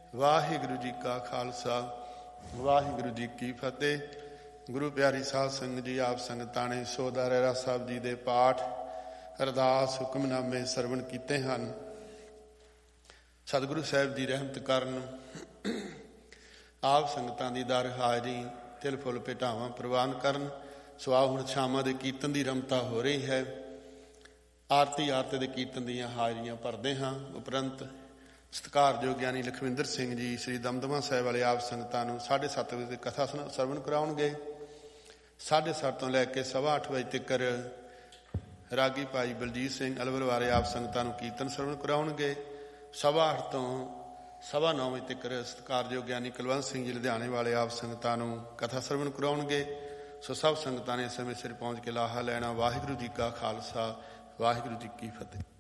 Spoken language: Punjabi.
ਵਾਹਿਗੁਰੂ ਜੀ ਕਾ ਖਾਲਸਾ ਵਾਹਿਗੁਰੂ ਜੀ ਕੀ ਫਤਿਹ। ਗੁਰੂ ਪਿਆਰੀ ਸਾਧ ਸੰਗਤ ਜੀ, ਆਪ ਸੰਗਤਾਂ ਨੇ ਸੋਹਦਾ ਰਹਿਰਾਸ ਸਾਹਿਬ ਜੀ ਦੇ ਪਾਠ, ਅਰਦਾਸ, ਹੁਕਮਨਾਮੇ ਸਰਵਣ ਕੀਤੇ ਹਨ। ਸਤਿਗੁਰੂ ਸਾਹਿਬ ਦੀ ਰਹਿਮਤ ਕਾਰਨ ਆਪ ਸੰਗਤਾਂ ਦੀ ਦਰ ਹਾਜ਼ਰੀ ਤਿਲ ਫੁੱਲ ਭੇਟਾਵਾਂ ਪ੍ਰਵਾਨ ਕਰਨ। ਸੋ ਹੁਣ ਸ਼ਾਮਾਂ ਦੇ ਕੀਰਤਨ ਦੀ ਰਮਤਾ ਹੋ ਰਹੀ ਹੈ। ਆਰਤੀ ਦੇ ਕੀਰਤਨ ਦੀਆਂ ਹਾਜ਼ਰੀਆਂ ਭਰਦੇ ਹਾਂ। ਉਪਰੰਤ ਸਤਿਕਾਰਯੋਗ ਗਿਆਨੀ ਲਖਵਿੰਦਰ ਸਿੰਘ ਜੀ ਸ੍ਰੀ ਦਮਦਮਾ ਸਾਹਿਬ ਵਾਲੇ ਆਪ ਸੰਗਤਾਂ ਨੂੰ 7:30 ਵਜੇ ਕਥਾ ਸਰਵਣ ਕਰਾਉਣਗੇ। 7:30 ਤੋਂ ਲੈ ਕੇ 8:15 ਵਜੇ ਤੱਕ ਰਾਗੀ ਭਾਈ ਬਲਜੀਤ ਸਿੰਘ ਅਲਵਰ ਵਾਲੇ ਆਪ ਸੰਗਤਾਂ ਨੂੰ ਕੀਰਤਨ ਸਰਵਣ ਕਰਾਉਣਗੇ। 8:15 ਤੋਂ 9:15 ਵਜੇ ਤੱਕ ਸਤਿਕਾਰਯੋਗ ਗਿਆਨੀ ਕੁਲਵੰਤ ਸਿੰਘ ਜੀ ਲੁਧਿਆਣੇ ਵਾਲੇ ਆਪ ਸੰਗਤਾਂ ਨੂੰ ਕਥਾ ਸਰਵਣ ਕਰਾਉਣਗੇ। ਸੋ ਸਭ ਸੰਗਤਾਂ ਨੇ ਸਮੇਂ ਸਿਰ ਪਹੁੰਚ ਕੇ ਲਾਹਾ ਲੈਣਾ। ਵਾਹਿਗੁਰੂ ਜੀ ਕਾ ਖਾਲਸਾ ਵਾਹਿਗੁਰੂ ਜੀ ਕੀ ਫਤਿਹ।